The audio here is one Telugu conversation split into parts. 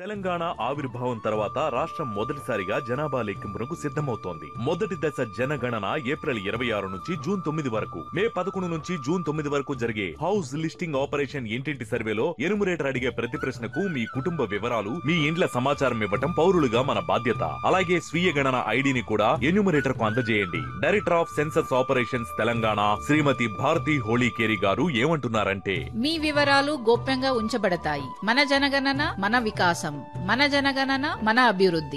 తెలంగాణ ఆవిర్భావం తర్వాత రాష్ట్రం మొదటిసారిగా జనాభా లెక్కింపునకు సిద్ధమవుతోంది. మొదటి దశ జనగణన ఏప్రిల్ 26 నుంచి జూన్ 9 వరకు, మే 11 నుంచి జూన్ 9 వరకు జరిగే హౌస్ లిస్టింగ్ ఆపరేషన్ ఇంటింటి సర్వేలో ఎనుమరేటర్ అడిగే ప్రతి ప్రశ్నకు మీ కుటుంబ వివరాలు, మీ ఇండ్ల సమాచారం ఇవ్వటం పౌరులుగా మన బాధ్యత. అలాగే స్వీయ గణన ఐడిని కూడా ఎన్యూమరేటర్ కు అందజేయండి. Director of census operations Telangana శ్రీమతి భారతి హోళీకేరి గారు ఏమంటున్నారంటే, మీ వివరాలు గోప్యంగా ఉంచబడతాయి. మన జనగణన మన వికాసం, మన జనగణన మన అభివృద్ధి.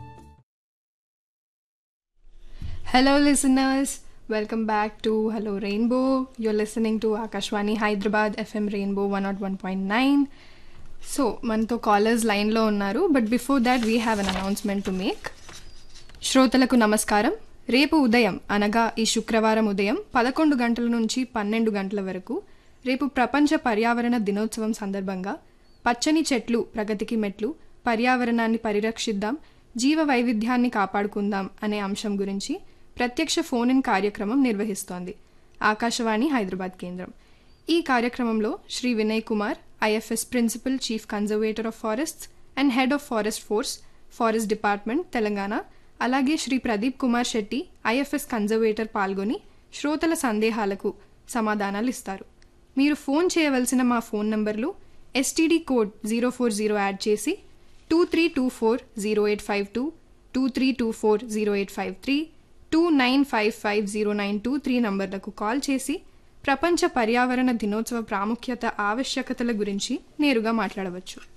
Hello listeners, welcome back to Hello Rainbow. You're listening to Akashwani Hyderabad FM Rainbow 101.9. So, మనతో కాలర్స్ లైన్లో ఉన్నారు, but before that we have an announcement to make. శ్రోతలకు నమస్కారం. రేపు ఉదయం అనగా ఈ శుక్రవారం ఉదయం 11 గంటల నుంచి 12 గంటల వరకు రేపు ప్రపంచ పర్యావరణ దినోత్సవం సందర్భంగా పచ్చని చెట్లు ప్రగతికి మెట్లు, పర్యావరణాన్ని పరిరక్షిద్దాం, జీవ వైవిధ్యాన్ని కాపాడుకుందాం అనే అంశం గురించి ప్రత్యక్ష ఫోన్ ఇన్ కార్యక్రమం నిర్వహిస్తోంది ఆకాశవాణి హైదరాబాద్ కేంద్రం. ఈ కార్యక్రమంలో Shri Vinay Kumar, IFS principal chief conservator of forests and head of forest force, forest department Telangana, అలాగే శ్రీ ప్రదీప్ కుమార్ శెట్టి, ఐఎఫ్ఎస్ కన్జర్వేటర్ పాల్గొని శ్రోతల సందేహాలకు సమాధానాలు ఇస్తారు. మీరు ఫోన్ చేయవలసిన మా ఫోన్ నంబర్లు ఎస్టీడీ కోడ్ 040 యాడ్ చేసి 23240852, 23240853, 29550923 నంబర్లకు కాల్ చేసి ప్రపంచ పర్యావరణ దినోత్సవ ప్రాముఖ్యత, ఆవశ్యకతల గురించి నేరుగా మాట్లాడవచ్చు.